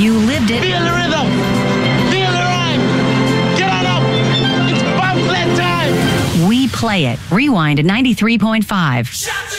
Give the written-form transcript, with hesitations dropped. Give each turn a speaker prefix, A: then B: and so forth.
A: You lived it.
B: Feel the rhythm. Feel the rhyme. Get on up. It's bobsled time.
A: We play it. Rewind at 93.5.